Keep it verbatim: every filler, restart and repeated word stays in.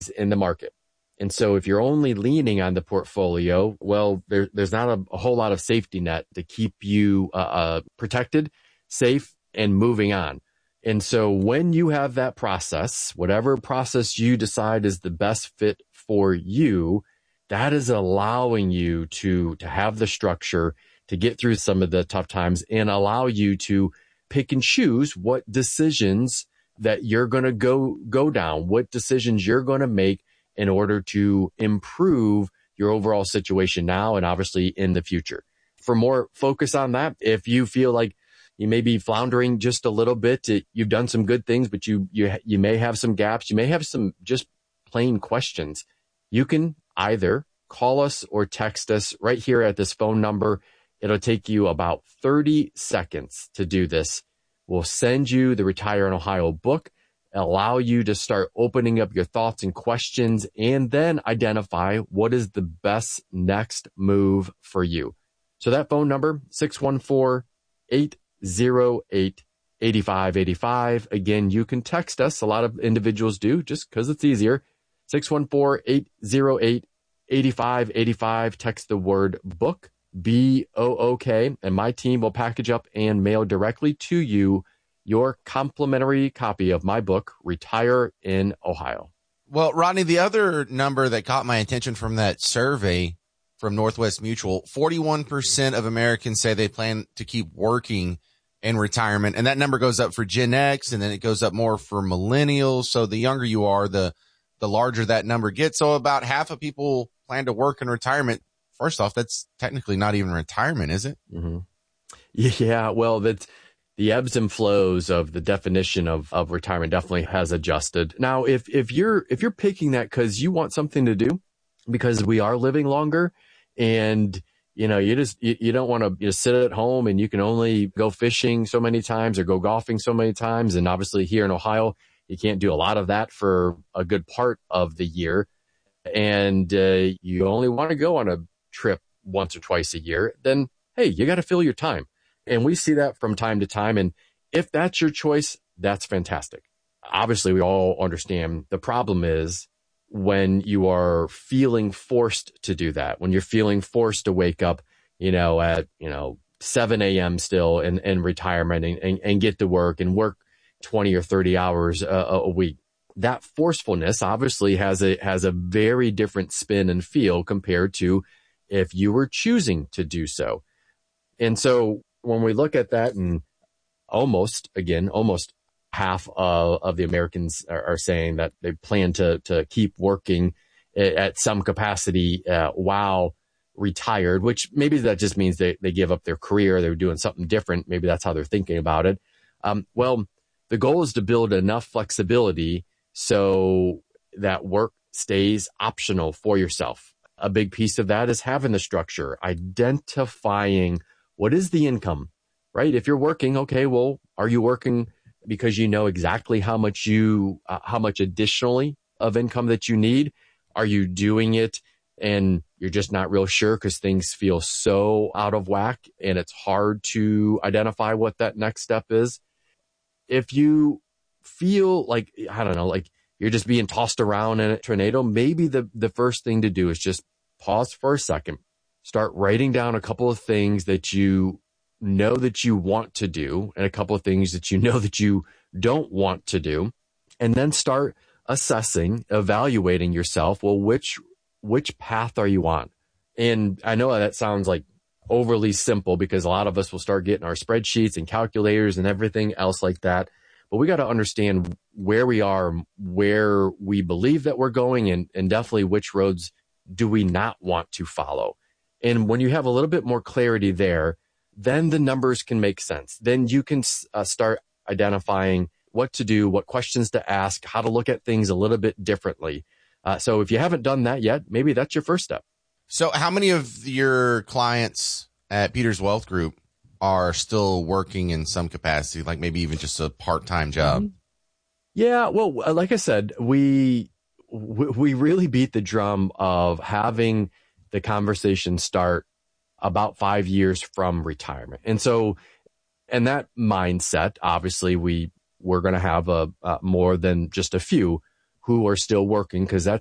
in the market. And so if you're only leaning on the portfolio, well, there, there's not a, a whole lot of safety net to keep you uh, uh, protected, safe, and moving on. And so when you have that process, whatever process you decide is the best fit for you, that is allowing you to, to have the structure to get through some of the tough times and allow you to pick and choose what decisions that you're going to go, go down, what decisions you're going to make in order to improve your overall situation now and obviously in the future. For more focus on that, if you feel like you may be floundering just a little bit, it, you've done some good things, but you, you, you may have some gaps. You may have some just plain questions. You can either call us or text us right here at this phone number. It'll take you about thirty seconds to do this. We'll send you the Retire in Ohio book, allow you to start opening up your thoughts and questions, and then identify what is the best next move for you. So that phone number, six one four, eight zero eight, eight five eight five. Again, you can text us. A lot of individuals do just because it's easier. six one four, eight zero eight, eight five eight five. Text the word book, B O O K, and my team will package up and mail directly to you your complimentary copy of my book, Retire in Ohio. Well, Rodney, the other number that caught my attention from that survey from Northwest Mutual, forty-one percent of Americans say they plan to keep working in retirement. And that number goes up for Gen X, and then it goes up more for millennials. So the younger you are, the, the larger that number gets. So about half of people plan to work in retirement. First off, that's technically not even retirement, is it? Mm-hmm. Yeah, well, that's the ebbs and flows of the definition of, of retirement definitely has adjusted. Now, if, if you're, if you're picking that because you want something to do, because we are living longer and, you know, you just, you, you don't want to just sit at home and you can only go fishing so many times or go golfing so many times. And obviously here in Ohio, you can't do a lot of that for a good part of the year. And uh, you only want to go on a trip once or twice a year, then, hey, you got to fill your time. And we see that from time to time. And if that's your choice, that's fantastic. Obviously, we all understand the problem is when you are feeling forced to do that, when you're feeling forced to wake up, you know, at, you know, seven a.m. still in, in retirement and, and, and get to work and work twenty or thirty hours a, a week. That forcefulness obviously has a, has a very different spin and feel compared to if you were choosing to do so. And so when we look at that, and almost, again, almost half of, of the Americans are, are saying that they plan to, to keep working at some capacity uh, while retired, which maybe that just means they, they give up their career. They're doing something different. Maybe that's how they're thinking about it. Um, well, the goal is to build enough flexibility so that work stays optional for yourself. A big piece of that is having the structure, identifying what is the income, right? If you're working, okay, well, are you working because you know exactly how much you, uh, how much additionally of income that you need? Are you doing it and you're just not real sure because things feel so out of whack and it's hard to identify what that next step is? If you feel like, I don't know, like you're just being tossed around in a tornado, maybe the, the first thing to do is just pause for a second, start writing down a couple of things that you know that you want to do and a couple of things that you know that you don't want to do, and then start assessing, evaluating yourself. Well, which, which path are you on? And I know that sounds like overly simple because a lot of us will start getting our spreadsheets and calculators and everything else like that. But we got to understand where we are, where we believe that we're going, and, and definitely which roads do we not want to follow. And when you have a little bit more clarity there, then the numbers can make sense. Then you can uh, start identifying what to do, what questions to ask, how to look at things a little bit differently. Uh, so if you haven't done that yet, maybe that's your first step. So how many of your clients at Peters Wealth Group are still working in some capacity, like maybe even just a part-time job? Yeah, well, like I said, we we really beat the drum of having the conversation start about five years from retirement. And so, and that mindset, obviously, we we're going to have a, a more than just a few who are still working, because that